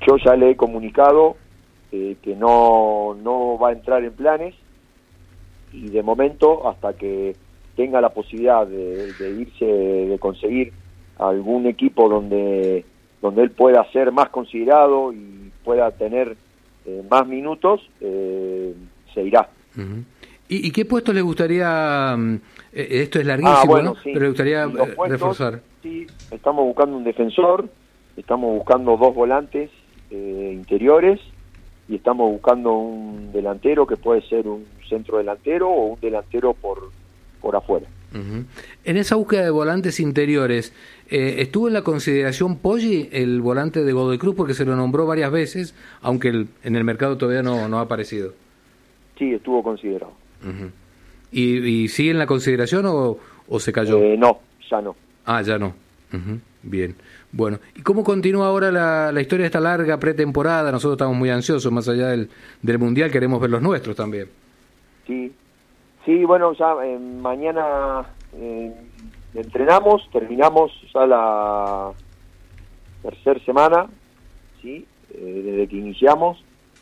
Yo ya le he comunicado que no va a entrar en planes, y de momento, hasta que tenga la posibilidad de irse, de conseguir algún equipo donde él pueda ser más considerado y pueda tener más minutos, se irá. Uh-huh. ¿Y qué puesto le gustaría? Esto es larguísimo, bueno, ¿no? Sí. Pero le gustaría Puestos, reforzar. Sí, estamos buscando un defensor, estamos buscando 2 volantes interiores, y estamos buscando un delantero que puede ser un centro delantero o un delantero por afuera. Uh-huh. En esa búsqueda de volantes interiores, ¿estuvo en la consideración Poggi, el volante de Godoy Cruz, porque se lo nombró varias veces, aunque en el mercado todavía no ha aparecido? Sí, estuvo considerado. Uh-huh. ¿Y sigue en la consideración o se cayó? No, ya no. Ah, ya no. Uh-huh. Bien. Bueno, ¿y cómo continúa ahora la historia de esta larga pretemporada? Nosotros estamos muy ansiosos, más allá del Mundial, queremos ver los nuestros también. Sí, bueno, ya mañana entrenamos, terminamos ya la tercera semana, ¿sí? Desde que iniciamos,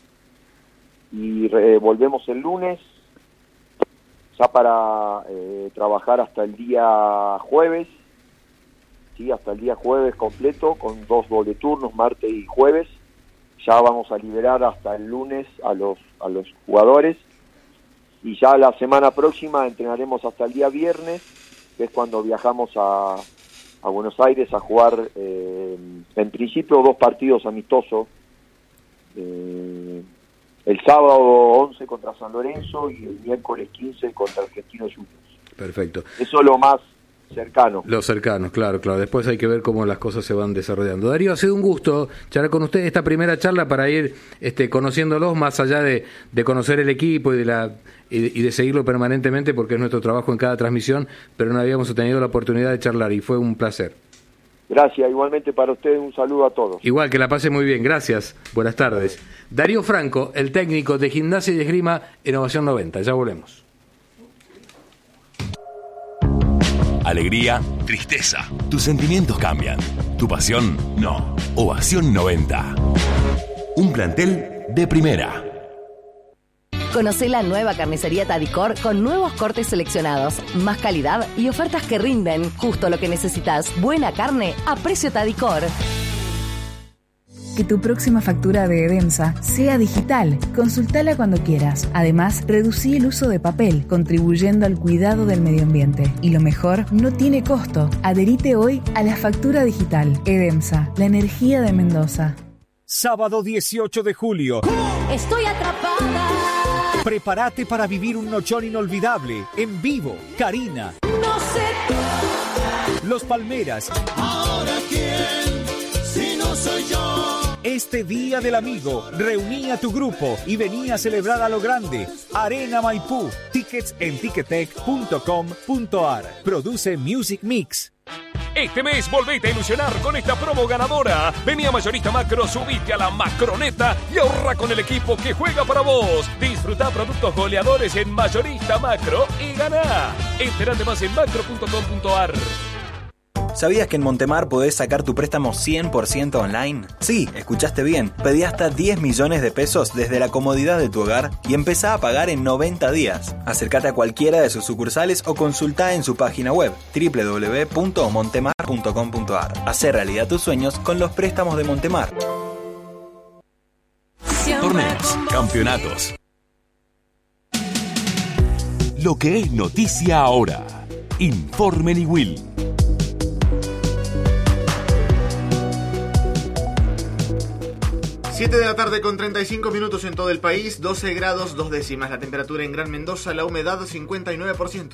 y volvemos el lunes, ya para trabajar hasta el día jueves, ¿sí? Hasta el día jueves completo, con 2 doble turnos, martes y jueves. Ya vamos a liberar hasta el lunes a los jugadores, y ya la semana próxima entrenaremos hasta el día viernes, que es cuando viajamos a Buenos Aires a jugar, en principio 2 partidos amistosos, el sábado 11 contra San Lorenzo y el miércoles 15 contra Argentinos Juniors. Perfecto. Eso es lo más cercano. Los cercanos, claro. Después hay que ver cómo las cosas se van desarrollando. Darío, ha sido un gusto charlar con usted esta primera charla para ir conociéndolos, más allá de conocer el equipo y de seguirlo permanentemente, porque es nuestro trabajo en cada transmisión, pero no habíamos tenido la oportunidad de charlar y fue un placer. Gracias, igualmente para ustedes, un saludo a todos. Igual, que la pase muy bien, gracias, buenas tardes. Darío Franco, el técnico de Gimnasia y Esgrima en Ovación 90, ya volvemos. Alegría, tristeza. Tus sentimientos cambian. Tu pasión, no. Ovación 90. Un plantel de primera. Conocé la nueva carnicería Tadicor con nuevos cortes seleccionados, más calidad y ofertas que rinden. Justo lo que necesitas. Buena carne a precio Tadicor. Que tu próxima factura de Edemsa sea digital. Consultala cuando quieras. Además, reducí el uso de papel, contribuyendo al cuidado del medio ambiente. Y lo mejor, no tiene costo. Adherite hoy a la factura digital. Edemsa, la energía de Mendoza. Sábado 18 de julio. Estoy atrapada. Prepárate para vivir un nochón inolvidable. En vivo, Karina. No sé. Los Palmeras. ¿Ahora quién? Si no soy yo. Este Día del Amigo, reuní a tu grupo y vení a celebrar a lo grande. Arena Maipú. Tickets en ticketec.com.ar. Produce Music Mix. Este mes volvete a ilusionar con esta promo ganadora. Vení a Mayorista Macro, subite a la Macroneta y ahorra con el equipo que juega para vos. Disfrutá productos goleadores en Mayorista Macro y ganá. Enterate más en macro.com.ar. ¿Sabías que en Montemar podés sacar tu préstamo 100% online? Sí, escuchaste bien. Pedí hasta 10 millones de pesos desde la comodidad de tu hogar y empezá a pagar en 90 días. Acércate a cualquiera de sus sucursales o consultá en su página web www.montemar.com.ar. Hacé realidad tus sueños con los préstamos de Montemar. Torneos, campeonatos. Lo que es noticia ahora. Informe Niwil. 7 de la tarde con 35 minutos en todo el país, 12 grados 2 décimas la temperatura en Gran Mendoza, la humedad 59%.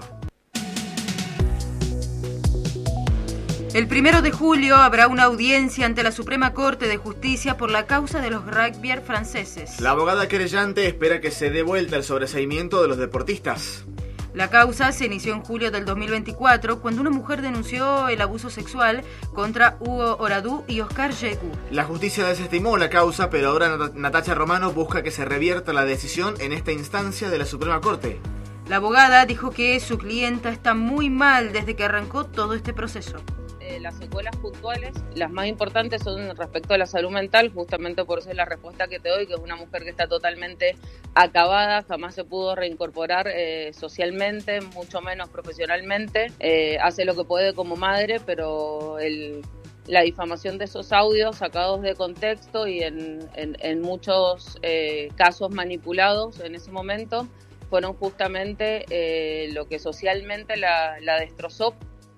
El 1 de julio habrá una audiencia ante la Suprema Corte de Justicia por la causa de los rugbyers franceses. La abogada querellante espera que se dé vuelta el sobreseimiento de los deportistas. La causa se inició en julio del 2024 cuando una mujer denunció el abuso sexual contra Hugo Oradú y Oscar Yegu. La justicia desestimó la causa, pero ahora Natacha Romano busca que se revierta la decisión en esta instancia de la Suprema Corte. La abogada dijo que su clienta está muy mal desde que arrancó todo este proceso. las secuelas puntuales, las más importantes son respecto a la salud mental, justamente por eso es la respuesta que te doy, que es una mujer que está totalmente acabada, jamás se pudo reincorporar socialmente, mucho menos profesionalmente, hace lo que puede como madre, pero la difamación de esos audios sacados de contexto y en muchos casos manipulados en ese momento, fueron justamente lo que socialmente la destrozó.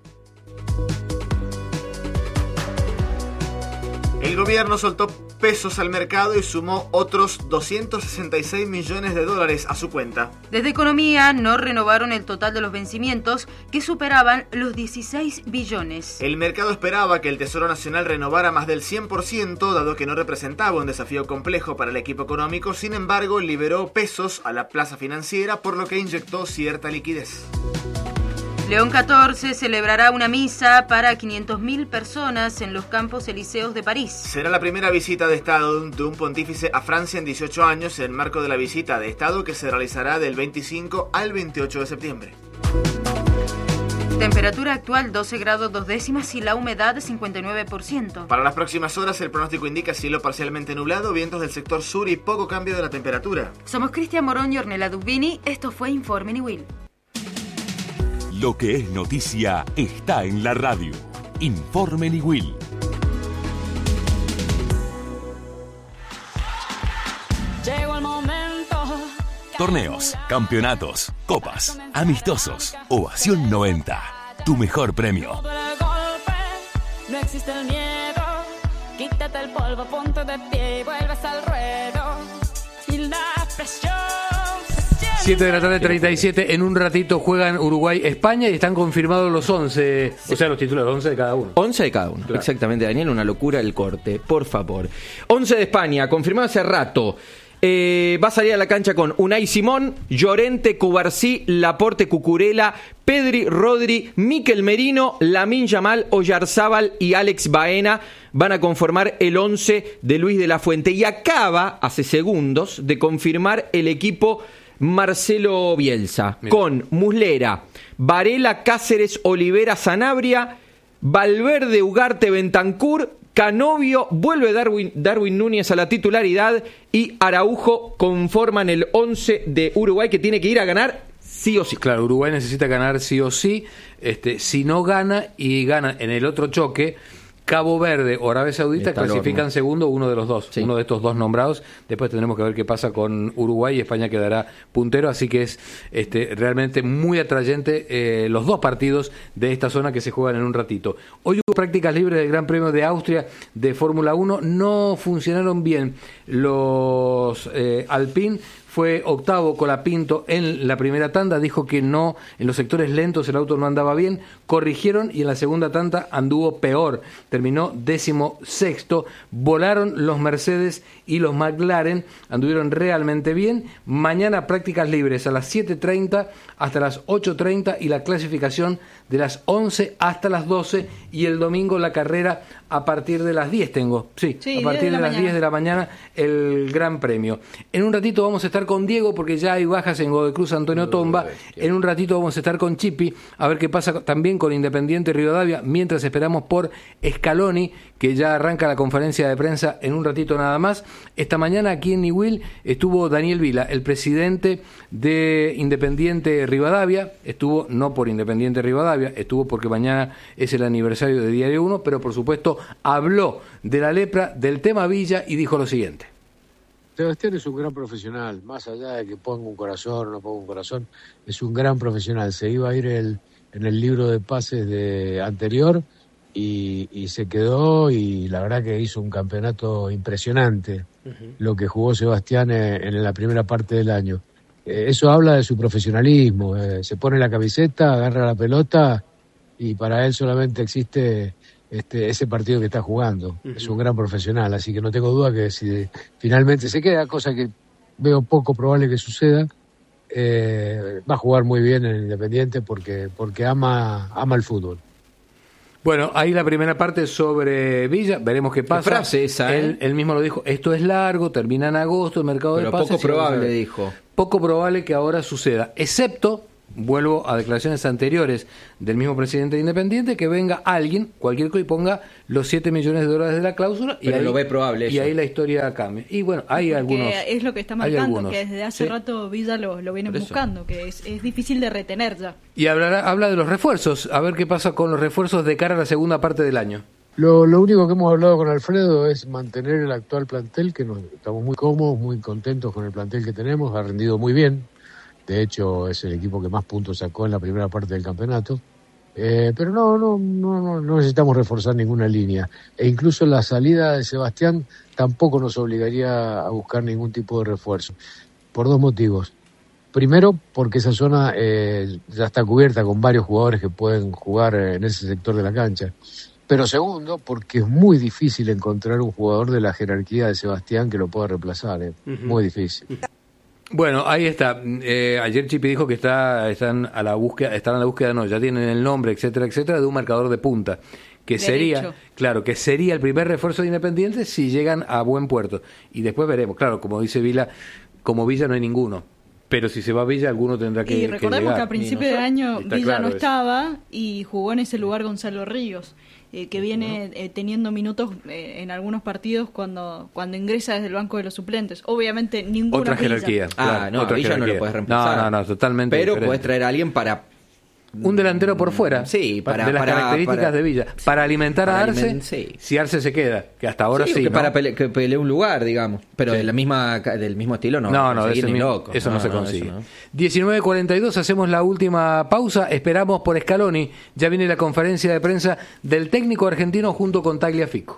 El gobierno soltó pesos al mercado y sumó otros 266 millones de dólares a su cuenta. Desde Economía no renovaron el total de los vencimientos, que superaban los 16 billones. El mercado esperaba que el Tesoro Nacional renovara más del 100%, dado que no representaba un desafío complejo para el equipo económico. Sin embargo, liberó pesos a la plaza financiera, por lo que inyectó cierta liquidez. León XIV celebrará una misa para 500.000 personas en los Campos Elíseos de París. Será la primera visita de Estado de un pontífice a Francia en 18 años, en el marco de la visita de Estado que se realizará del 25 al 28 de septiembre. Temperatura actual 12 grados 2 décimas y la humedad 59%. Para las próximas horas el pronóstico indica cielo parcialmente nublado, vientos del sector sur y poco cambio de la temperatura. Somos Cristian Morón y Ornella Dubini. Esto fue Informe Niwil. Lo que es noticia está en la radio. Informe Niwil. Llegó el momento. Torneos, campeonatos, copas, amistosos, Ovación 90. Tu mejor premio. No existe el miedo. Quítate el polvo, ponte de pie y vuelves al ruedo. Y la presión. 7 de la tarde, 37. En un ratito juegan Uruguay-España y están confirmados los 11. O sea, los titulares, 11 de cada uno. 11 de cada uno, claro. Exactamente, Daniel. Una locura el corte, por favor. 11 de España, confirmado hace rato. Va a salir a la cancha con Unai Simón, Llorente, Cubarsí, Laporte, Cucurella, Pedri, Rodri, Mikel Merino, Lamine Yamal, Oyarzábal y Alex Baena. Van a conformar el 11 de Luis de la Fuente. Y acaba, hace segundos, de confirmar el equipo Marcelo Bielsa. Mira. Con Muslera, Varela, Cáceres, Olivera, Sanabria, Valverde, Ugarte, Bentancur, Canovio, vuelve Darwin Núñez a la titularidad y Araujo conforman el 11 de Uruguay, que tiene que ir a ganar sí o sí. Claro, Uruguay necesita ganar sí o sí. Si no gana y gana en el otro choque, Cabo Verde o Arabia Saudita clasifican segundo, uno de los dos, sí. Uno de estos dos nombrados. Después tendremos que ver qué pasa con Uruguay y España quedará puntero, así que es realmente muy atrayente los dos partidos de esta zona que se juegan en un ratito. Hoy hubo prácticas libres del Gran Premio de Austria de Fórmula 1, no funcionaron bien los Alpine. Fue octavo Colapinto en la primera tanda, dijo que no, en los sectores lentos el auto no andaba bien, corrigieron y en la segunda tanda anduvo peor, terminó 16º, volaron los Mercedes y los McLaren, anduvieron realmente bien. Mañana prácticas libres a las 7:30 hasta las 8:30 y la clasificación de las 11 hasta las 12 y el domingo la carrera a partir de las 10 a partir de las 10 de la mañana el Gran Premio. En un ratito vamos a estar con Diego porque ya hay bajas en Godoy Cruz, Antonio Tomba. En un ratito vamos a estar con Chipi a ver qué pasa también con Independiente Rivadavia, mientras esperamos por Scaloni, que ya arranca la conferencia de prensa en un ratito nada más. Esta mañana aquí en Niwil estuvo Daniel Vila, el presidente de Independiente Rivadavia. Estuvo no por Independiente Rivadavia, estuvo porque mañana es el aniversario de Diario 1, pero por supuesto habló de la lepra, del tema Villa y dijo lo siguiente. Sebastián es un gran profesional, más allá de que ponga un corazón o no ponga un corazón, es un gran profesional. Se iba a ir en el libro de pases anterior y se quedó, y la verdad que hizo un campeonato impresionante, lo que jugó Sebastián en la primera parte del año. Eso habla de su profesionalismo, se pone la camiseta, agarra la pelota y para él solamente existe ese partido que está jugando. Es un gran profesional, así que no tengo duda que si finalmente se queda, cosa que veo poco probable que suceda, va a jugar muy bien en Independiente porque ama el fútbol. Bueno, ahí la primera parte sobre Villa, veremos qué pasa. ¿Qué frase esa, él mismo lo dijo, esto es largo, termina en agosto, el mercado de pases. Pero poco probable, dijo. Poco probable que ahora suceda, excepto vuelvo a declaraciones anteriores del mismo presidente de Independiente, que venga alguien, cualquier cosa, y ponga los 7 millones de dólares de la cláusula. Pero ahí, lo ve probable y eso. ahí la historia cambia. Y bueno, hay porque algunos... es lo que está marcando, que desde hace rato Villa lo vienen buscando, que es difícil de retener ya. Y habla de los refuerzos, a ver qué pasa con los refuerzos de cara a la segunda parte del año. Lo único que hemos hablado con Alfredo es mantener el actual plantel, que estamos muy cómodos, muy contentos con el plantel que tenemos, ha rendido muy bien. De hecho, es el equipo que más puntos sacó en la primera parte del campeonato. Pero no necesitamos reforzar ninguna línea. E incluso la salida de Sebastián tampoco nos obligaría a buscar ningún tipo de refuerzo. Por 2 motivos. Primero, porque esa zona ya está cubierta con varios jugadores que pueden jugar en ese sector de la cancha. Pero segundo, porque es muy difícil encontrar un jugador de la jerarquía de Sebastián que lo pueda reemplazar. Muy difícil. Bueno, ahí está. Ayer Chipi dijo que están a la búsqueda, no, ya tienen el nombre, etcétera, etcétera, de un marcador de punta, que sería el primer refuerzo de Independiente si llegan a buen puerto. Y después veremos, claro, como dice Vila, como Villa no hay ninguno. Pero si se va a Villa, alguno tendrá que llegar. Y recordemos que a principio de año Villa no eso. estaba y jugó en ese lugar Gonzalo Ríos, que viene teniendo minutos en algunos partidos cuando ingresa desde el banco de los suplentes. Obviamente ninguna otra jerarquía. Otra Villa no lo puedes reemplazar. No, totalmente Pero diferente. puedes traer a alguien para... Un delantero por fuera, sí, de las características de Villa, para alimentar a Arce, si Arce se queda, que hasta ahora sí, que ¿no? para que pelee un lugar, digamos, pero del mismo estilo no eso no se consigue. 19:42, hacemos la última pausa, esperamos por Scaloni, ya viene la conferencia de prensa del técnico argentino junto con Tagliafico.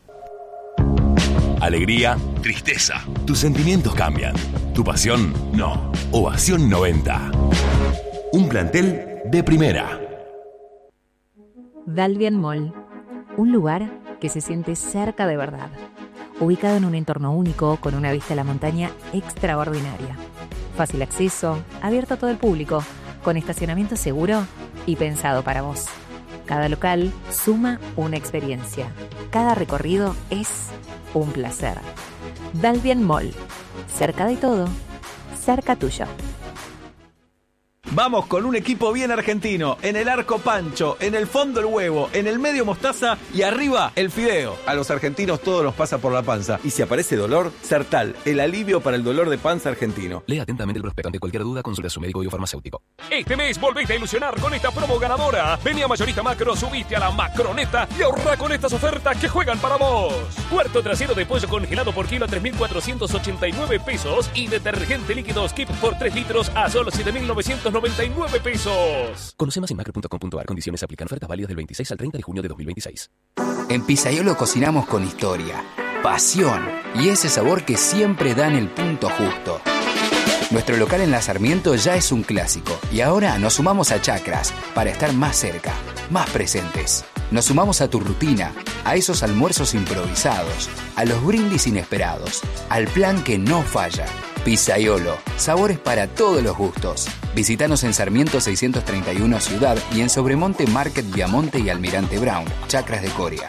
Alegría, tristeza, tus sentimientos cambian, tu pasión no. Ovación 90. Un plantel de primera. Dalvian Mall, un lugar que se siente cerca de verdad, ubicado en un entorno único con una vista a la montaña extraordinaria, fácil acceso, abierto a todo el público, con estacionamiento seguro y pensado para vos. Cada local suma una experiencia, cada recorrido es un placer. Dalvian Mall, cerca de todo, cerca tuyo. Vamos con un equipo bien argentino, en el arco pancho, en el fondo el huevo, en el medio mostaza y arriba el fideo. A los argentinos todo nos pasa por la panza. Y si aparece dolor, Sertal, el alivio para el dolor de panza argentino. Lea atentamente el prospecto. Ante cualquier duda, consulte a su médico biofarmacéutico. Este mes volvete a ilusionar con esta promo ganadora. Vení a Mayorista Macro, subiste a la Macroneta y ahorrá con estas ofertas que juegan para vos. Cuarto trasero de pollo congelado por kilo a 3.489 pesos y detergente líquido Skip por 3 litros a solo 7.999 pesos. Conoce más en macro.com.ar. Condiciones aplican. Ofertas válidas del 26 al 30 de junio de 2026. En Pizzaiolo cocinamos con historia, pasión y ese sabor que siempre dan el punto justo. Nuestro local en La Sarmiento ya es un clásico y ahora nos sumamos a Chacras para estar más cerca, más presentes. Nos sumamos a tu rutina, a esos almuerzos improvisados, a los brindis inesperados, al plan que no falla. Pizzaiolo, sabores para todos los gustos. Visítanos en Sarmiento 631 Ciudad y en Sobremonte Market Viamonte y Almirante Brown, Chacras de Coria.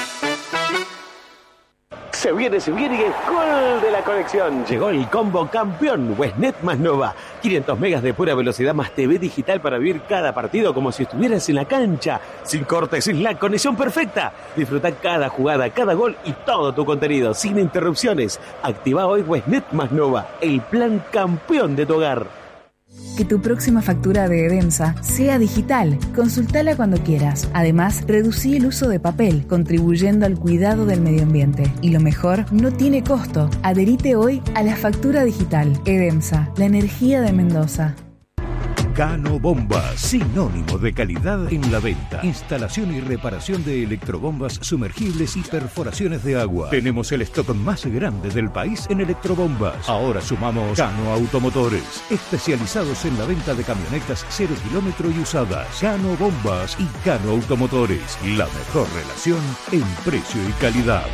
Se viene y el gol de la conexión. Llegó el combo campeón Westnet más Nova. 500 megas de pura velocidad más TV digital para vivir cada partido como si estuvieras en la cancha. Sin cortes, sin la conexión perfecta. Disfruta cada jugada, cada gol y todo tu contenido sin interrupciones. Activa hoy Westnet más Nova, el plan campeón de tu hogar. Que tu próxima factura de Edemsa sea digital. Consultala cuando quieras. Además, reducí el uso de papel, contribuyendo al cuidado del medio ambiente. Y lo mejor, no tiene costo. Adherite hoy a la factura digital. Edemsa, la energía de Mendoza. Cano Bombas, sinónimo de calidad en la venta. Instalación y reparación de electrobombas sumergibles y perforaciones de agua. Tenemos el stock más grande del país en electrobombas. Ahora sumamos Cano Automotores, especializados en la venta de camionetas 0 kilómetro y usadas. Cano Bombas y Cano Automotores, la mejor relación en precio y calidad.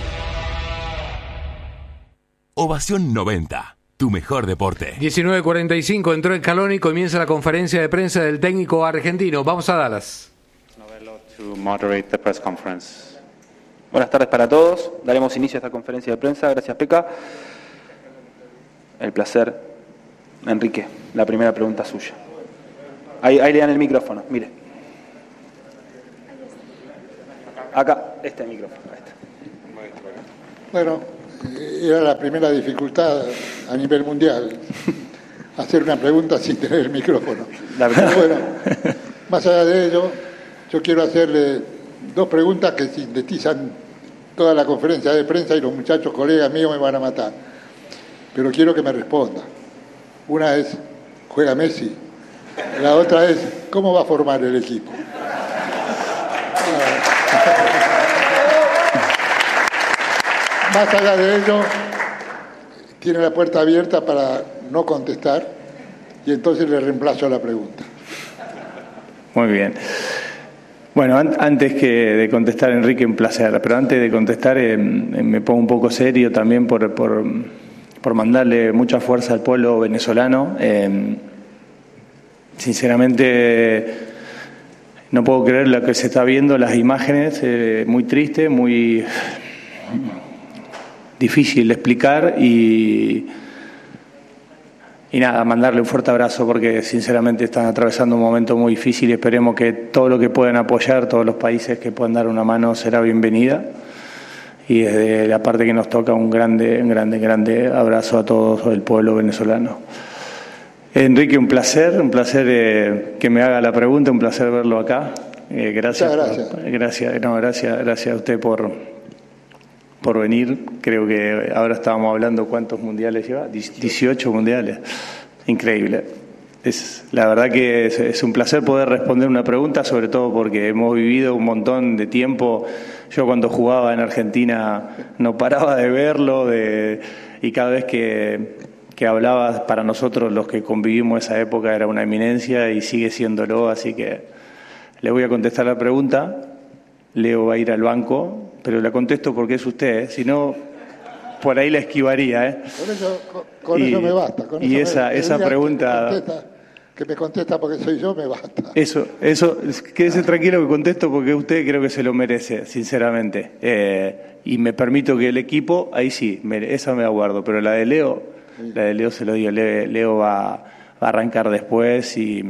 Ovación 90. Tu mejor deporte. 19:45, entró Scaloni y comienza la conferencia de prensa del técnico argentino. Vamos a Dallas. Buenas tardes para todos. Daremos inicio a esta conferencia de prensa. Gracias, Peca. El placer. Enrique, la primera pregunta suya. Ahí le dan el micrófono, mire. Acá, este micrófono. Bueno, era la primera dificultad a nivel mundial, hacer una pregunta sin tener el micrófono. Bueno, más allá de ello, yo quiero hacerle dos preguntas que sintetizan toda la conferencia de prensa y los muchachos, colegas míos, me van a matar. Pero quiero que me responda. Una es, ¿juega Messi? La otra es, ¿cómo va a formar el equipo? Más allá de ello, tiene la puerta abierta para no contestar y entonces le reemplazo la pregunta. Muy bien. Bueno, antes de contestar, Enrique, un placer, pero antes de contestar me pongo un poco serio también por mandarle mucha fuerza al pueblo venezolano. Sinceramente, no puedo creer lo que se está viendo, las imágenes, muy triste, muy difícil de explicar y nada, mandarle un fuerte abrazo porque sinceramente están atravesando un momento muy difícil y esperemos que todo lo que puedan apoyar, todos los países que puedan dar una mano será bienvenida y desde la parte que nos toca un grande abrazo a todo el pueblo venezolano. Enrique, un placer que me haga la pregunta, un placer verlo acá. Gracias. Gracias a usted por venir. Creo que ahora estábamos hablando cuántos mundiales lleva, 18 mundiales. Increíble. La verdad que es un placer poder responder una pregunta, sobre todo porque hemos vivido un montón de tiempo. Yo cuando jugaba en Argentina no paraba de verlo y cada vez que hablaba, para nosotros los que convivimos esa época era una eminencia y sigue siéndolo, así que le voy a contestar la pregunta. Leo va a ir al banco, pero la contesto porque es usted, si no, por ahí la esquivaría. Con eso me basta. Esa pregunta... Que me contesta porque soy yo, me basta. Eso, quédese tranquilo que contesto porque usted creo que se lo merece, sinceramente. Y me permito que el equipo, ahí sí, esa me la guardo, pero la de Leo se lo digo, Leo va a arrancar después y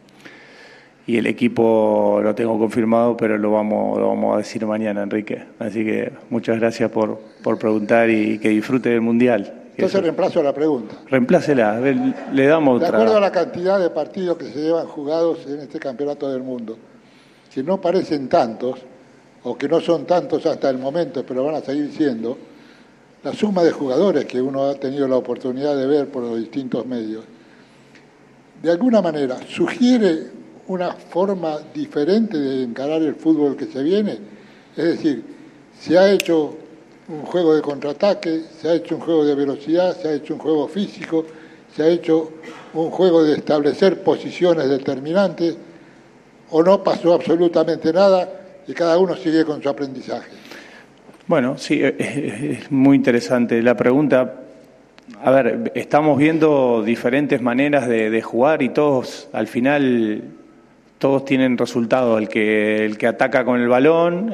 el equipo lo tengo confirmado, pero lo vamos a decir mañana, Enrique. Así que muchas gracias por preguntar y que disfrute del Mundial. Entonces reemplazo la pregunta. Reemplácela, le damos otra. De acuerdo a la cantidad de partidos que se llevan jugados en este campeonato del mundo, que no parecen tantos, o que no son tantos hasta el momento, pero van a seguir siendo, la suma de jugadores que uno ha tenido la oportunidad de ver por los distintos medios, de alguna manera sugiere una forma diferente de encarar el fútbol que se viene. Es decir, se ha hecho un juego de contraataque, se ha hecho un juego de velocidad, se ha hecho un juego físico, se ha hecho un juego de establecer posiciones determinantes, o no pasó absolutamente nada y cada uno sigue con su aprendizaje. Bueno, sí, es muy interesante la pregunta. A ver, estamos viendo diferentes maneras de jugar y todos, al final, todos tienen resultado. El que ataca con el balón,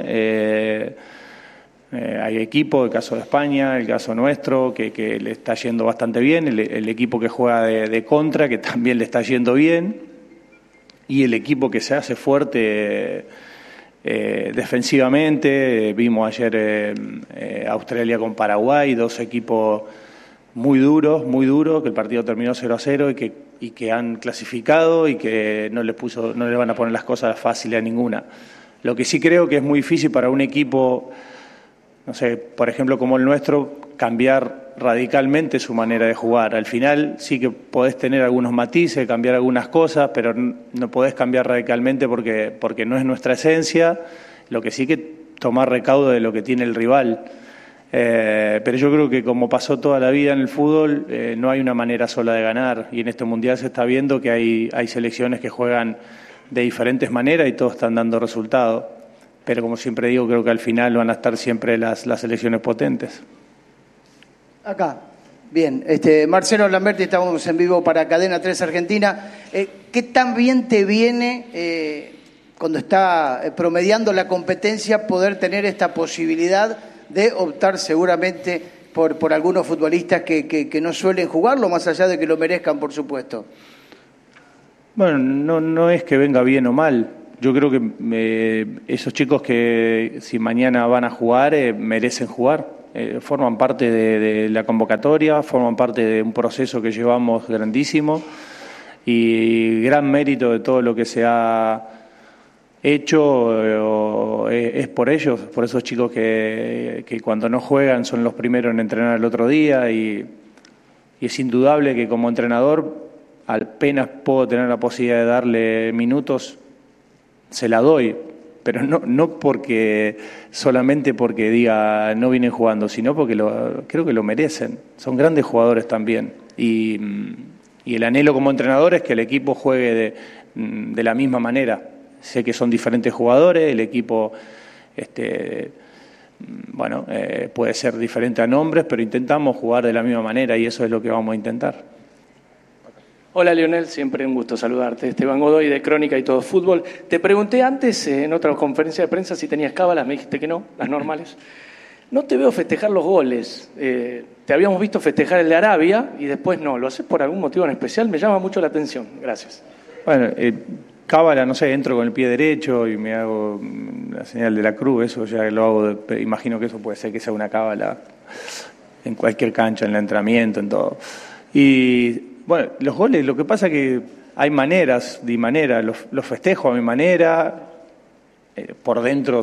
hay equipo, el caso de España, el caso nuestro, que le está yendo bastante bien, el equipo que juega de contra, que también le está yendo bien, y el equipo que se hace fuerte defensivamente. Vimos ayer Australia con Paraguay, dos equipos muy duros, que el partido terminó 0-0 y que han clasificado y que no le van a poner las cosas fáciles a ninguna. Lo que sí creo que es muy difícil para un equipo, no sé, por ejemplo como el nuestro, cambiar radicalmente su manera de jugar. Al final sí que podés tener algunos matices, cambiar algunas cosas, pero no podés cambiar radicalmente porque no es nuestra esencia. Lo que sí que tomar recaudo de lo que tiene el rival. Pero yo creo que como pasó toda la vida en el fútbol, no hay una manera sola de ganar, y en este Mundial se está viendo que hay selecciones que juegan de diferentes maneras y todos están dando resultados. Pero como siempre digo, creo que al final van a estar siempre las selecciones potentes. Acá, bien. Marcelo Lamberti, estamos en vivo para Cadena 3 Argentina. ¿Qué tan bien te viene, cuando está promediando la competencia, poder tener esta posibilidad de optar seguramente por algunos futbolistas que no suelen jugarlo, más allá de que lo merezcan, por supuesto? Bueno, no es que venga bien o mal. Yo creo que esos chicos que si mañana van a jugar, merecen jugar. Forman parte de la convocatoria, forman parte de un proceso que llevamos grandísimo y gran mérito de todo lo que se ha hecho es por ellos, por esos chicos que cuando no juegan son los primeros en entrenar el otro día y es indudable que como entrenador apenas puedo tener la posibilidad de darle minutos, se la doy, pero no porque solamente porque diga no vienen jugando, sino porque creo que lo merecen. Son grandes jugadores también y el anhelo como entrenador es que el equipo juegue de la misma manera. Sé que son diferentes jugadores, el equipo puede ser diferente a nombres, pero intentamos jugar de la misma manera y eso es lo que vamos a intentar. Hola Leonel, siempre un gusto saludarte. Esteban Godoy de Crónica y Todo Fútbol. Te pregunté antes en otra conferencia de prensa si tenías cábalas, me dijiste que no, las normales. No te veo festejar los goles. Te habíamos visto festejar el de Arabia y después no. ¿Lo haces por algún motivo en especial? Me llama mucho la atención. Gracias. Bueno, cábala, no sé, entro con el pie derecho y me hago la señal de la cruz, eso ya lo hago, imagino que eso puede ser que sea una cábala en cualquier cancha, en el entrenamiento, en todo. Y bueno, los goles, lo que pasa es que hay maneras y maneras, los festejo a mi manera, por dentro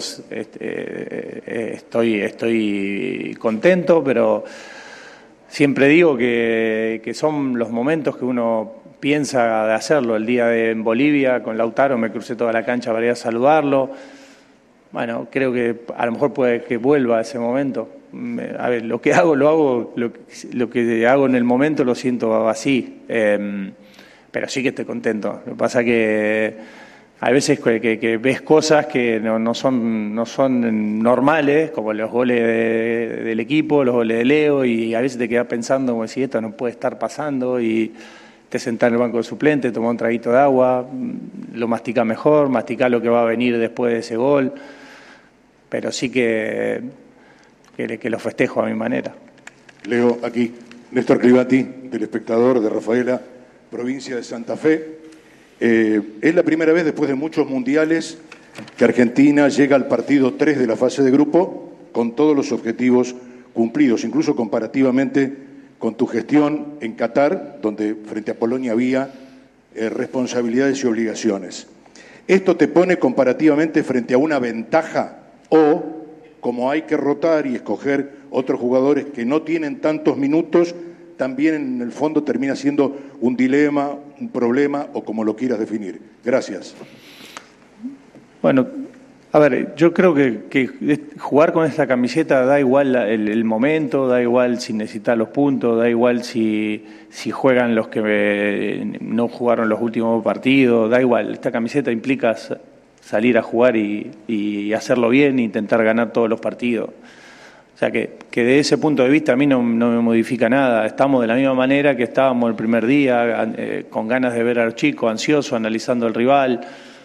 estoy contento, pero siempre digo que son los momentos que uno piensa de hacerlo. El día en Bolivia con Lautaro me crucé toda la cancha para ir a saludarlo. Bueno, creo que a lo mejor puede que vuelva a ese momento. A ver, lo que hago lo que hago en el momento lo siento así, pero sí que estoy contento. Lo que pasa que hay veces que ves cosas que no son normales, como los goles del equipo, los goles de Leo, y a veces te quedas pensando como si esto no puede estar pasando y te sentás en el banco de suplente, tomás un traguito de agua, lo masticás mejor, masticás lo que va a venir después de ese gol, pero sí que lo festejo a mi manera. Leo, aquí, Néstor Clivati, del Espectador de Rafaela, provincia de Santa Fe. Es la primera vez después de muchos mundiales que Argentina llega al partido 3 de la fase de grupo con todos los objetivos cumplidos, incluso comparativamente con tu gestión en Qatar, donde frente a Polonia había responsabilidades y obligaciones. ¿Esto te pone comparativamente frente a una ventaja o, como hay que rotar y escoger otros jugadores que no tienen tantos minutos, también en el fondo termina siendo un dilema, un problema o como lo quieras definir? Gracias. Bueno, a ver, yo creo que jugar con esta camiseta da igual el momento, da igual si necesitas los puntos, da igual si juegan los que no jugaron los últimos partidos, da igual. Esta camiseta implica salir a jugar y hacerlo bien e intentar ganar todos los partidos. O sea que de ese punto de vista a mí no me modifica nada. Estamos de la misma manera que estábamos el primer día, con ganas de ver a los chicos, ansiosos, analizando al rival,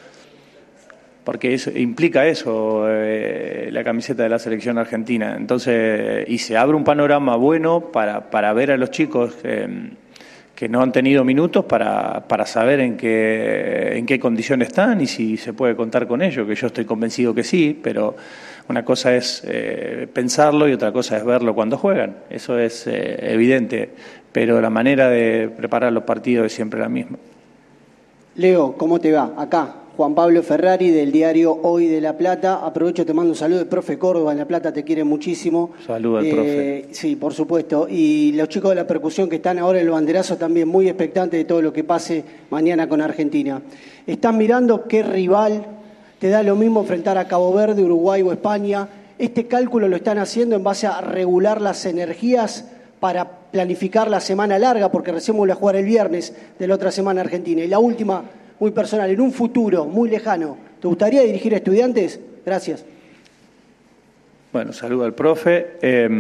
porque eso implica eso, la camiseta de la selección argentina. Entonces, y se abre un panorama bueno para ver a los chicos que no han tenido minutos para saber en qué condiciones están y si se puede contar con ellos, que yo estoy convencido que sí, pero una cosa es pensarlo y otra cosa es verlo cuando juegan. Eso es evidente, pero la manera de preparar los partidos es siempre la misma. Leo, ¿cómo te va? Acá, Juan Pablo Ferrari del diario Hoy de La Plata. Aprovecho, te mando un saludo. El profe Córdoba en La Plata te quiere muchísimo. Saludos al profe. Sí, por supuesto. Y los chicos de la percusión que están ahora en el banderazo también muy expectantes de todo lo que pase mañana con Argentina. ¿Están mirando qué rival te da lo mismo enfrentar a Cabo Verde, Uruguay o España? ¿Este cálculo lo están haciendo en base a regular las energías para planificar la semana larga? Porque recién vuelve a jugar el viernes de la otra semana Argentina. Y la última, muy personal, en un futuro muy lejano, ¿te gustaría dirigir a Estudiantes? Gracias. Bueno, saludo al profe.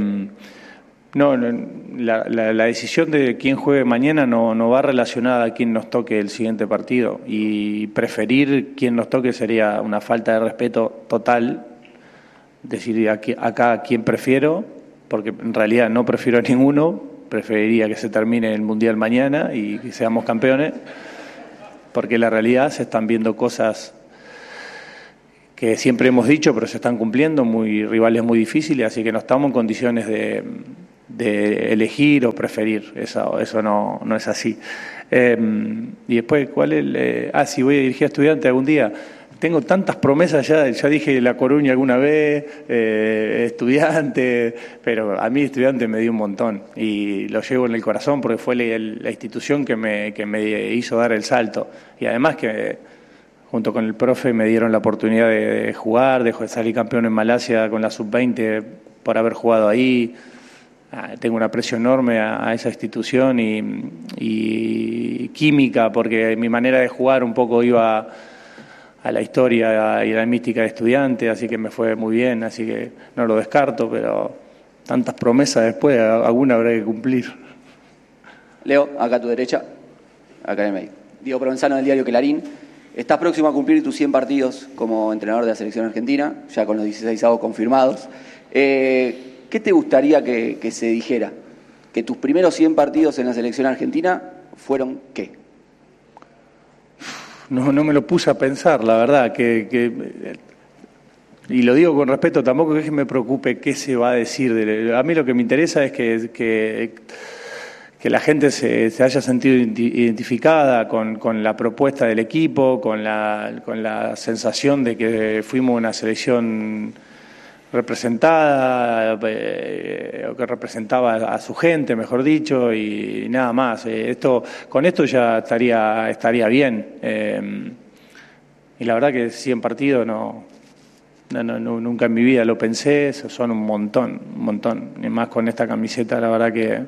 La decisión de quién juegue mañana no va relacionada a quién nos toque el siguiente partido, y preferir quién nos toque sería una falta de respeto total. Decir acá a quién prefiero, porque en realidad no prefiero a ninguno, preferiría que se termine el Mundial mañana y que seamos campeones. porque la realidad se están viendo cosas que siempre hemos dicho, pero se están cumpliendo, rivales muy difíciles, así que no estamos en condiciones de elegir o preferir, eso no es así. Y después, ¿cuál es si voy a dirigir a Estudiantes algún día? Tengo tantas promesas ya dije La Coruña alguna vez, Estudiante, pero a mí Estudiante me dio un montón y lo llevo en el corazón porque fue la institución que me hizo dar el salto. Y además que junto con el profe me dieron la oportunidad de jugar, de salir campeón en Malasia con la sub-20 por haber jugado ahí. Tengo un aprecio enorme a esa institución y química, porque mi manera de jugar un poco iba a la historia y a la mística de Estudiante, así que me fue muy bien, así que no lo descarto, pero tantas promesas después, alguna habrá que cumplir. Leo, acá a tu derecha, acá en el medio. Diego Provenzano del diario Clarín. Estás próximo a cumplir tus 100 partidos como entrenador de la selección argentina, ya con los 16avos confirmados. ¿Qué te gustaría que se dijera? Que tus primeros 100 partidos en la selección argentina fueron ¿qué? No me lo puse a pensar, la verdad, y lo digo con respeto, tampoco es que me preocupe qué se va a decir. A mí lo que me interesa es que la gente se haya sentido identificada con la propuesta del equipo, con la sensación de que fuimos una selección representada, o que representaba a su gente, mejor dicho, y nada más. Con esto ya estaría bien. Y la verdad que 100 partidos nunca en mi vida lo pensé, son un montón. Y más con esta camiseta, la verdad que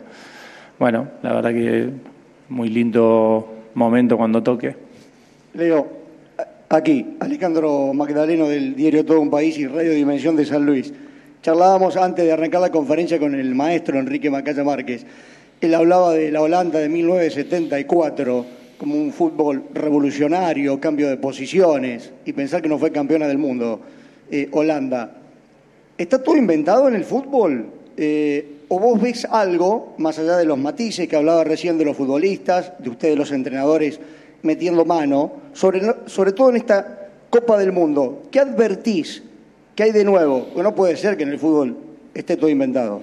muy lindo momento cuando toque. Leo, aquí, Alejandro Magdaleno del diario Todo un País y Radio Dimensión de San Luis. Charlábamos antes de arrancar la conferencia con el maestro Enrique Macaya Márquez. Él hablaba de la Holanda de 1974 como un fútbol revolucionario, cambio de posiciones, y pensar que no fue campeona del mundo, Holanda. ¿Está todo inventado en el fútbol? ¿O vos ves algo, más allá de los matices que hablaba recién de los futbolistas, de ustedes los entrenadores, metiendo mano, sobre todo en esta Copa del Mundo? ¿Qué advertís? ¿Qué hay de nuevo? Porque no puede ser que en el fútbol esté todo inventado.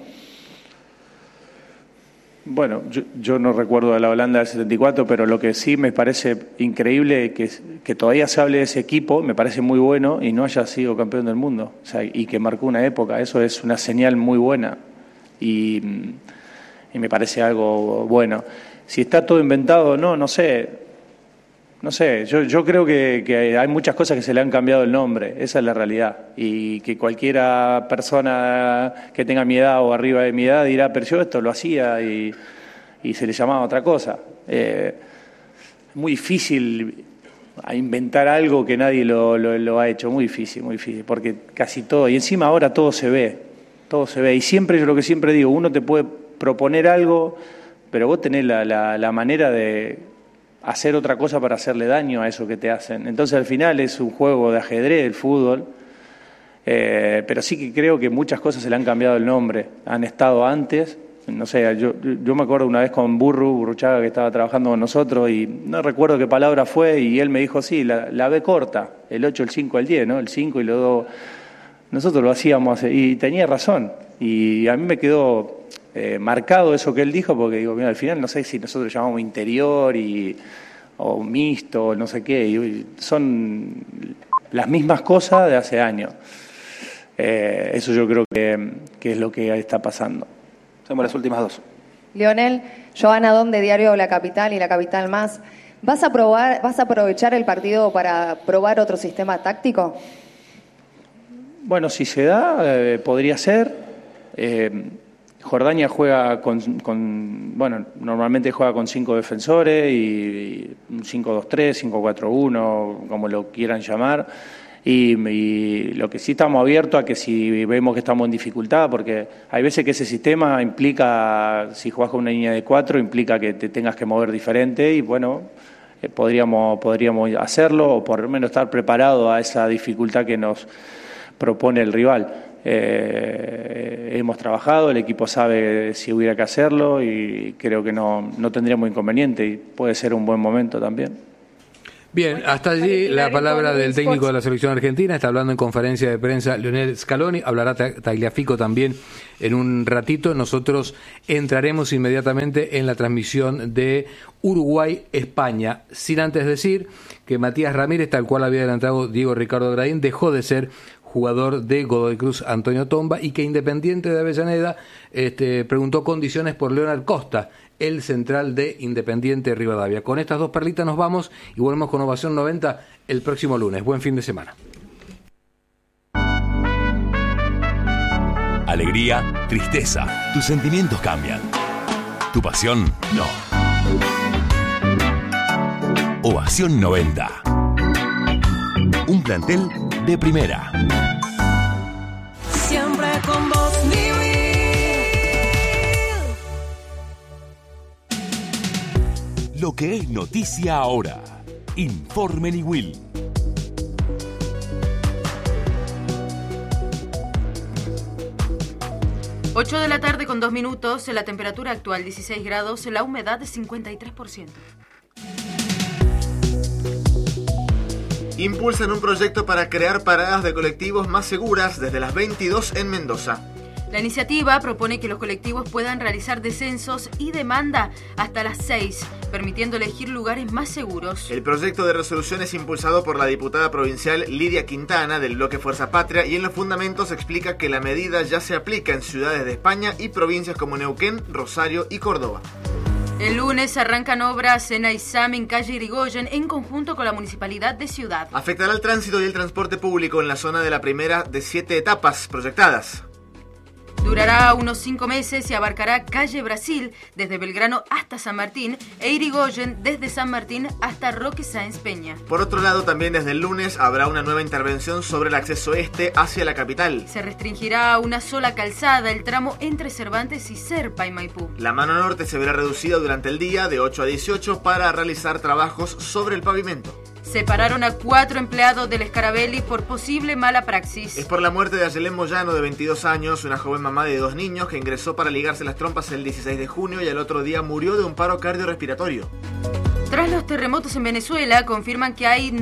Bueno, yo no recuerdo de la Holanda del 74, pero lo que sí me parece increíble que todavía se hable de ese equipo, me parece muy bueno, y no haya sido campeón del mundo, o sea, y que marcó una época. Eso es una señal muy buena y me parece algo bueno. Si está todo inventado o no sé. No sé, yo creo que hay muchas cosas que se le han cambiado el nombre, esa es la realidad, y que cualquiera persona que tenga mi edad o arriba de mi edad dirá, pero yo esto lo hacía y se le llamaba otra cosa. Es muy difícil inventar algo que nadie lo ha hecho, muy difícil, porque casi todo, y encima ahora todo se ve, y siempre, yo lo que siempre digo, uno te puede proponer algo, pero vos tenés la manera de hacer otra cosa para hacerle daño a eso que te hacen. Entonces al final es un juego de ajedrez el fútbol, pero sí que creo que muchas cosas se le han cambiado el nombre, han estado antes, no sé, yo me acuerdo una vez con Burruchaga que estaba trabajando con nosotros y no recuerdo qué palabra fue y él me dijo, sí, la B corta, el 8, el 5, el 10, ¿no? El 5 y los 2, nosotros lo hacíamos y tenía razón y a mí me quedó marcado eso que él dijo, porque digo, mira, al final no sé si nosotros llamamos interior o mixto, no sé qué, y son las mismas cosas de hace años. Eso yo creo que es lo que está pasando. Somos las últimas dos. Lionel, Joana Don de Diario La Capital y La Capital Más. ¿Vas a aprovechar el partido para probar otro sistema táctico? Bueno, si se da, podría ser. Jordania juega normalmente juega con 5 defensores y 5-2-3, 5-4-1, como lo quieran llamar. Y lo que sí estamos abiertos a que si vemos que estamos en dificultad, porque hay veces que ese sistema implica, si jugás con una línea de 4, implica que te tengas que mover diferente y bueno, podríamos hacerlo o por lo menos estar preparado a esa dificultad que nos propone el rival. Hemos trabajado, el equipo sabe si hubiera que hacerlo y creo que no tendríamos inconveniente y puede ser un buen momento también. Bien, hasta allí la palabra del técnico de la selección argentina. Está hablando en conferencia de prensa Lionel Scaloni. Hablará Tagliafico también en un ratito. Nosotros entraremos inmediatamente en la transmisión de Uruguay-España, sin antes decir que Matías Ramírez, tal cual había adelantado Diego Ricardo Gradín, dejó de ser jugador de Godoy Cruz Antonio Tomba, y que Independiente de Avellaneda preguntó condiciones por Leonard Costa, el central de Independiente Rivadavia. Con estas dos perlitas nos vamos y volvemos con Ovación 90 el próximo lunes. Buen fin de semana. Alegría, tristeza, tus sentimientos cambian. Tu pasión, no. Ovación 90. Un plantel de primera. Siempre con vos, Lo que es noticia ahora. Informe Niwil. Ocho de la tarde con 2 minutos, la temperatura actual 16 grados, la humedad de 53%. Impulsan un proyecto para crear paradas de colectivos más seguras desde las 22 en Mendoza. La iniciativa propone que los colectivos puedan realizar descensos y demanda hasta las 6, permitiendo elegir lugares más seguros. El proyecto de resolución es impulsado por la diputada provincial Lidia Quintana del bloque Fuerza Patria y en los fundamentos explica que la medida ya se aplica en ciudades de España y provincias como Neuquén, Rosario y Córdoba. El lunes arrancan obras en Aizam en calle Irigoyen en conjunto con la Municipalidad de Ciudad. Afectará el tránsito y el transporte público en la zona de la primera de 7 etapas proyectadas. Durará unos 5 meses y abarcará calle Brasil desde Belgrano hasta San Martín e Irigoyen desde San Martín hasta Roque Sáenz Peña. Por otro lado, también desde el lunes habrá una nueva intervención sobre el acceso este hacia la capital. Se restringirá a una sola calzada el tramo entre Cervantes y Serpa y Maipú. La mano norte se verá reducida durante el día de 8 a 18 para realizar trabajos sobre el pavimento. Separaron a 4 empleados del Scarabelli por posible mala praxis. Es por la muerte de Ayelén Moyano, de 22 años, una joven mamá de 2 niños que ingresó para ligarse las trompas el 16 de junio y al otro día murió de un paro cardiorrespiratorio. Tras los terremotos en Venezuela, confirman que hay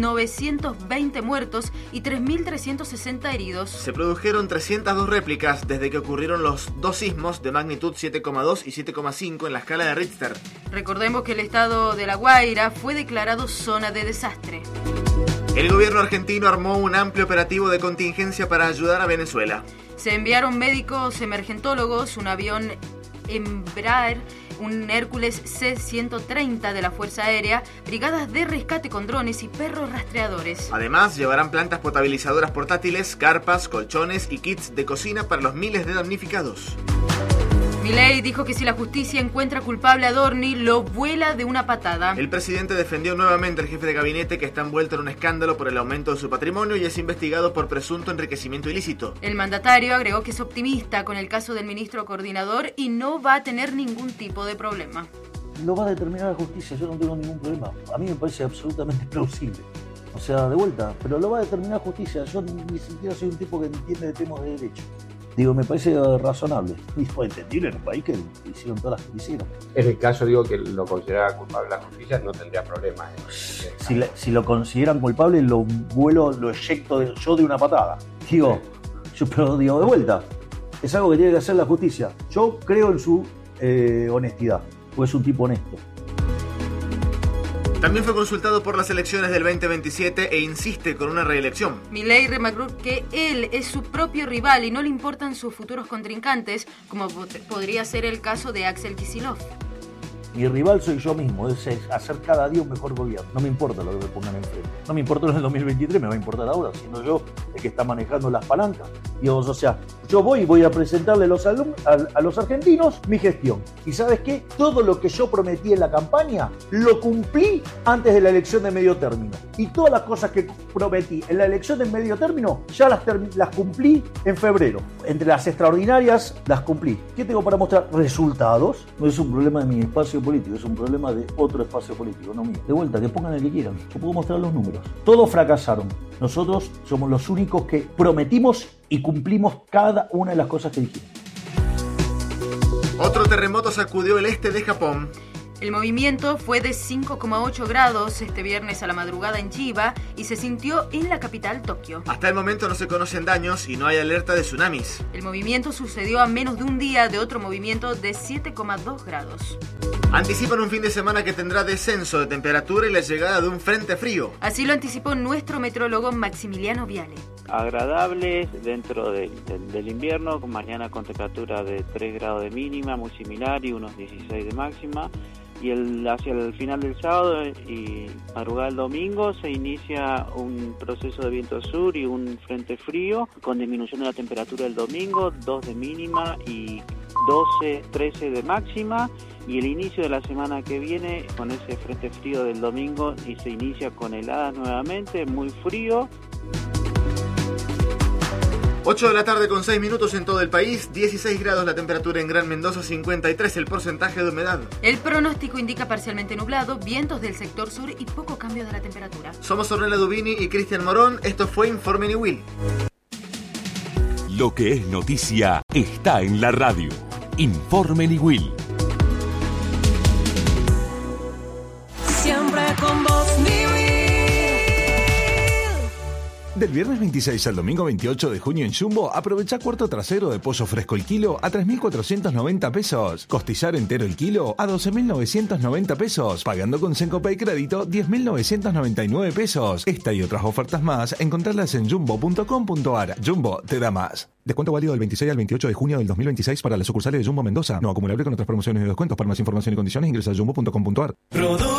920 muertos y 3.360 heridos. Se produjeron 302 réplicas desde que ocurrieron los 2 sismos de magnitud 7,2 y 7,5 en la escala de Richter. Recordemos que el estado de La Guaira fue declarado zona de desastre. El gobierno argentino armó un amplio operativo de contingencia para ayudar a Venezuela. Se enviaron médicos emergentólogos, un avión Embraer, un Hércules C-130 de la Fuerza Aérea, brigadas de rescate con drones y perros rastreadores. Además, llevarán plantas potabilizadoras portátiles, carpas, colchones y kits de cocina para los miles de damnificados. Milei dijo que si la justicia encuentra culpable a Dorni, lo vuela de una patada. El presidente defendió nuevamente al jefe de gabinete, que está envuelto en un escándalo por el aumento de su patrimonio y es investigado por presunto enriquecimiento ilícito. El mandatario agregó que es optimista con el caso del ministro coordinador y no va a tener ningún tipo de problema. Lo va a determinar la justicia, yo no tengo ningún problema. A mí me parece absolutamente plausible. O sea, de vuelta, pero lo va a determinar la justicia. Yo ni siquiera soy un tipo que entiende de temas de derecho. Digo, me parece razonable. Y fue entendible en un país que hicieron todas las que hicieron. En el caso, digo, que lo considerara culpable la justicia, no tendría problema. Si lo consideran culpable, lo eyecto yo de una patada. Digo, pero digo, de vuelta, es algo que tiene que hacer la justicia. Yo creo en su honestidad, porque es un tipo honesto. También fue consultado por las elecciones del 2027 e insiste con una reelección. Milei remarcó que él es su propio rival y no le importan sus futuros contrincantes, como podría ser el caso de Axel Kicillof. Mi rival soy yo mismo, es hacer cada día un mejor gobierno. No me importa lo que me pongan enfrente. No me importa en el 2023, me va a importar ahora, siendo yo el que está manejando las palancas. Digamos, o sea, yo voy a presentarle a los argentinos mi gestión. Y ¿sabes qué? Todo lo que yo prometí en la campaña, lo cumplí antes de la elección de medio término. Y todas las cosas que prometí en la elección de medio término, ya las cumplí en febrero. Entre las extraordinarias, las cumplí. ¿Qué tengo para mostrar? Resultados. No es un problema de mi espacio político, es un problema de otro espacio político, no mío. De vuelta, que pongan el que quieran. Yo puedo mostrar los números. Todos fracasaron. Nosotros somos los únicos que prometimos y cumplimos cada una de las cosas que dijimos. Otro terremoto sacudió el este de Japón. El movimiento fue de 5,8 grados este viernes a la madrugada en Chiba y se sintió en la capital, Tokio. Hasta el momento no se conocen daños y no hay alerta de tsunamis. El movimiento sucedió a menos de un día de otro movimiento de 7,2 grados. Anticipan un fin de semana que tendrá descenso de temperatura y la llegada de un frente frío. Así lo anticipó nuestro metrólogo Maximiliano Viale. Agradables dentro del invierno, mañana con temperatura de 3 grados de mínima, muy similar, y unos 16 de máxima. Y hacia el final del sábado y madrugada del domingo se inicia un proceso de viento sur y un frente frío con disminución de la temperatura el domingo, 2 de mínima y 12, 13 de máxima. Y el inicio de la semana que viene con ese frente frío del domingo y se inicia con heladas nuevamente, muy frío. 8 de la tarde con 6 minutos en todo el país, 16 grados la temperatura en Gran Mendoza, 53 el porcentaje de humedad. El pronóstico indica parcialmente nublado, vientos del sector sur y poco cambio de la temperatura. Somos Ornella Dubini y Cristian Morón, esto fue Informe Niwil. Lo que es noticia está en la radio. Informe Niwil. Siempre con vos, Del viernes 26 al domingo 28 de junio en Jumbo, aprovecha cuarto trasero de pollo fresco el kilo a 3.490 pesos. Costillar entero el kilo a 12.990 pesos. Pagando con Sencopay Crédito, 10.999 pesos. Esta y otras ofertas más, encontrarlas en jumbo.com.ar. Jumbo te da más. Descuento válido del 26 al 28 de junio del 2026 para las sucursales de Jumbo Mendoza. No acumulable con otras promociones y descuentos. Para más información y condiciones ingresa a jumbo.com.ar.